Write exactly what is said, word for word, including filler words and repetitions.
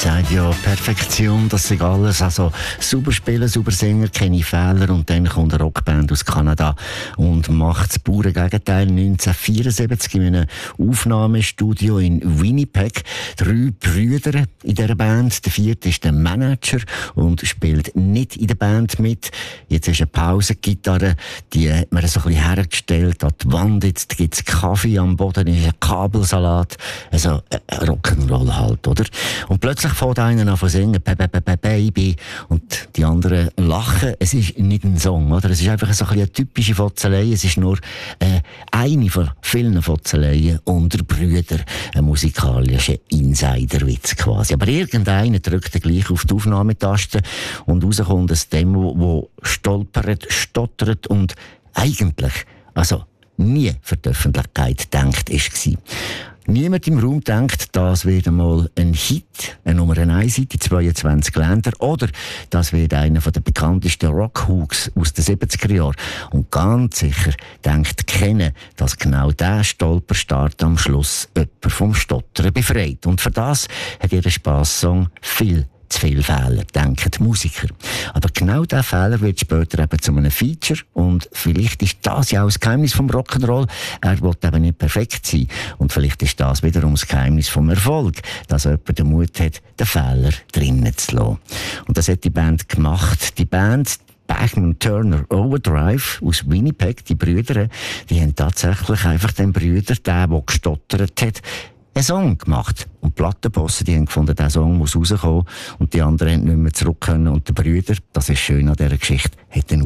sagt ja, Perfektion, das ist alles. Also, super spielen, super singen, keine Fehler. Und dann kommt eine Rockband aus Kanada und macht das pure Gegenteil. neunzehnhundertvierundsiebzig in einem Aufnahmestudio in Winnipeg. Drei Brüder in dieser Band. Der vierte ist der Manager und spielt nicht in der Band mit. Jetzt ist eine Pause. Die Gitarre, die hat man so ein bisschen hergestellt an die Wand. Jetzt gibt es Kaffee am Boden, ist ein Kabelsalat. Also, äh, Rock'n'Roll halt, oder? Und plötzlich fängt einer an zu singen, Baby, und die anderen lachen. Es ist nicht ein Song, oder? Es ist einfach so ein bisschen eine typische Fotzelei. Es ist nur äh, eine von vielen Fotzeleien unter Brüdern. Ein musikalischer Insiderwitz quasi. Aber irgendeiner drückt gleich auf die Aufnahmetaste und rauskommt ein Demo, wo stolpert, stottert und eigentlich, also nie für die Öffentlichkeit gedacht war. Niemand im Raum denkt, das wird einmal ein Hit, eine Nummer eins Hit in zweiundzwanzig Ländern, oder das wird einer der bekanntesten Rockhooks aus den siebziger Jahren. Und ganz sicher denkt keiner, dass genau dieser Stolperstart am Schluss jemand vom Stottern befreit. Und für das hat ihr Spaßsong viel zu viele Fehler, denken die Musiker. Aber genau dieser Fehler wird später eben zu einem Feature und vielleicht ist das ja auch das Geheimnis vom Rock'n'Roll. Er will eben nicht perfekt sein und vielleicht ist das wiederum das Geheimnis vom Erfolg, dass jemand den Mut hat, den Fehler drinnen zu lassen. Und das hat die Band gemacht. Die Band Bachman Turner Overdrive aus Winnipeg, die Brüder, die haben tatsächlich einfach den Brüder, der, der gestottert hat, einen Song gemacht. Und die Plattenbosse, die haben gefunden, dieser Song muss rauskommen. Und die anderen haben nicht mehr zurück können. Und der Brüder, das ist schön an dieser Geschichte, hat den